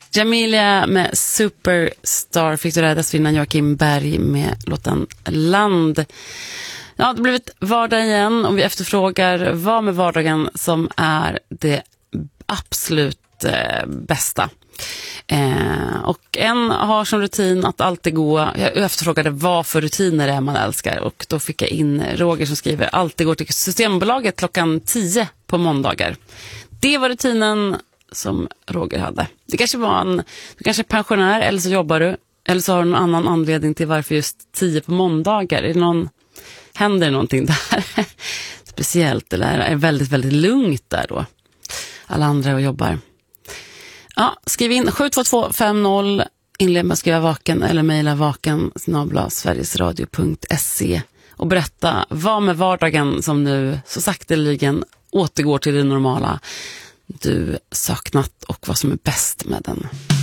Jamilia med Superstar fick du räddas innan Joakim Berg med låten Land. Ja, det har blivit vardag igen och vi efterfrågar vad med vardagen som är det absolut bästa. Och en har som rutin att alltid gå. Jag efterfrågade vad för rutiner är man älskar, och då fick jag in Roger som skriver alltid går till Systembolaget klockan 10 på måndagar. Det var rutinen som Roger hade. Det kanske var du kanske är pensionär, eller så jobbar du, eller så har du någon annan anledning till varför just 10 på måndagar. Händer det någonting där speciellt, eller är det väldigt, väldigt lugnt där då? Alla andra och jobbar. Ja, skriv in 72250, inled med att skriva vaken eller mejla vaken@sverigesradio.se och berätta vad med vardagen som nu så sakteligen återgår till det normala du saknat och vad som är bäst med den.